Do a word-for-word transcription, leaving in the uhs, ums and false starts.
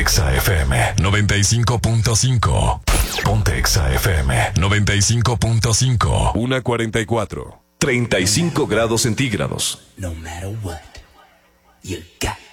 Exa F M noventa y cinco punto cinco. Ponte Exa F M noventa y cinco punto cinco. una cuarenta y cuatro. treinta y cinco grados centígrados. No matter what, you got